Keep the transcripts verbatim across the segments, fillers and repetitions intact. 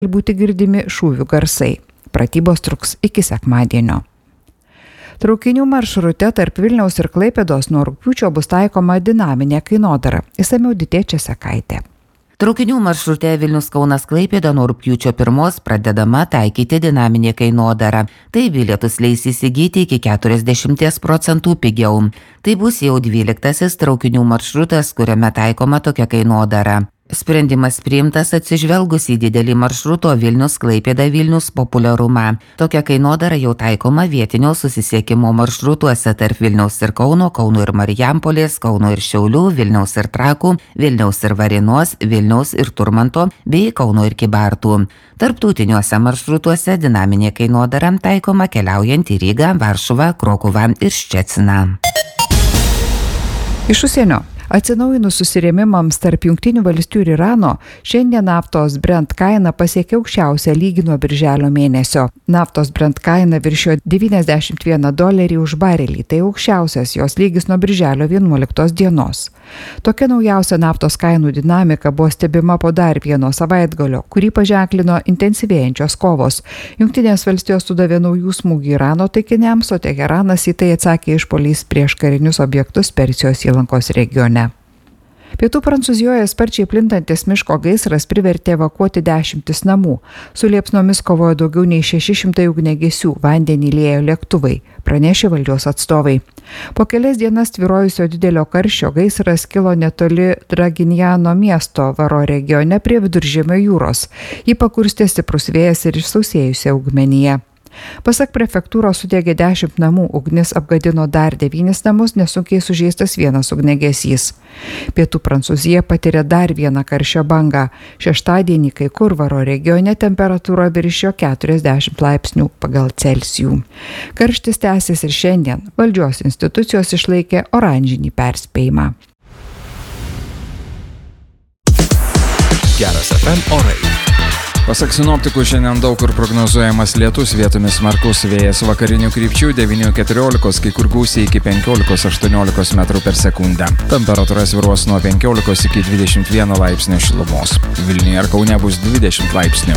būti girdimi šūvių garsai. Pratybos truks iki sekmadienio. Traukinių maršrute tarp Vilniaus ir Klaipėdos nuo rugpjūčio bus taikoma dinaminė kainodara. Išsamiau Ditė Česakaitė. Traukinių maršrute Vilnius-Kaunas-Klaipėda nuo rugpjūčio pirmos pradedama taikyti dinaminė kainodara. Tai bilietus leis įsigyti iki keturiasdešimt procentų pigiau. Tai bus jau dvyliktasis traukinių maršrutas, kuriame taikoma tokia kainodara. Sprendimas priimtas atsižvelgus į didelį maršruto Vilnius-Klaipėda-Vilnius populiarumą. Tokia kainodara jau taikoma vietinio susisiekimo maršrutuose tarp Vilniaus ir Kauno, Kauno ir Marijampolės, Kauno ir Šiaulių, Vilniaus ir Trakų, Vilniaus ir Varėnos, Vilniaus ir Turmanto bei Kauno ir Kybartų. Tarptautiniuose maršrutuose dinaminė kainodara taikoma keliaujant į Rygą, Varšuvą, Krokuvą ir Ščeciną. Iš užsienio. Atsinaujinus susirėmimams tarp Jungtinių valstijų ir Irano, šiandien naftos Brent kaina pasiekė aukščiausią lygį nuo birželio mėnesio. Naftos Brent kaina viršijo devyniasdešimt vieną dolerį už barelį, tai aukščiausias jos lygis nuo birželio vienuoliktos dienos. Tokia naujausia naftos kainų dinamika buvo stebima po dar vieno savaitgalio, kurį paženklino intensyvėjančios kovos. Jungtinės valstijos sudavė naujų smūgių Irano taikiniams, o Teheranas į tai atsakė išpuoliais prieš karinius objektus Persijos įlankos regione. Pietų Prancūzijoje sparčiai plintantis miško gaisras privertė evakuoti dešimtis namų. Su liepsnomis kovojo daugiau nei šeši šimtai ugniagesių, vandenį liejo lėktuvai, pranešė valdžios atstovai. Po kelias dienas tvyrojusio didelio karščio gaisras kilo netoli Draginjano miesto Varo regione prie Viduržemio jūros. Jį pakurstė stiprus vėjas ir išsausėjusi augmenija. Pasak prefektūros sudegė dešimt namų, ugnis apgadino dar devynis namus, nesunkiai sužeistas vienas ugniagesys. Pietų Prancūzija patiria dar vieną karščio bangą. Šeštadienį kai kur Varo regione temperatūra viršijo keturiasdešimt laipsnių pagal Celsijų. Karštis tęsis ir šiandien. Valdžios institucijos išlaikė oranžinį perspėjimą. Geras F M orai. Pasak sinoptikų, šiandien daug kur prognozuojamas lietus, vietomis smarkus vėjas vakarinių krypčių devynių keturiolikos, kai kur gūsiai iki penkiolikos aštuoniolikos metrų per sekundę. Temperatūra svyruos nuo penkiolikos iki dvidešimt vieno laipsnio šilumos. Vilniuje ir Kaune bus dvidešimt laipsnių.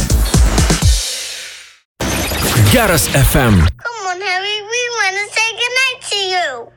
Geras F M. Come on, Harry, we want to say goodnight to you.